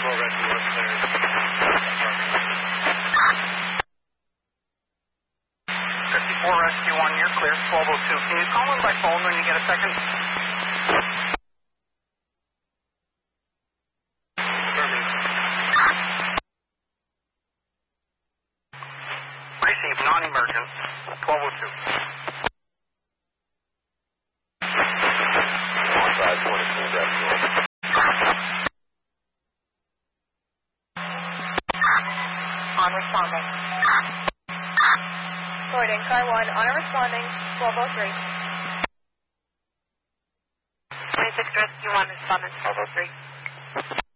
Rescue 1 cleared. 54 Rescue 1, you're clear. 1202. Can you call in by phone when you get a second? Receive non-emergent. 1202. 1522 Rescue 1. On responding. Forwarding car 1, on responding, 1203. 26 Rescue 1, responding 1203.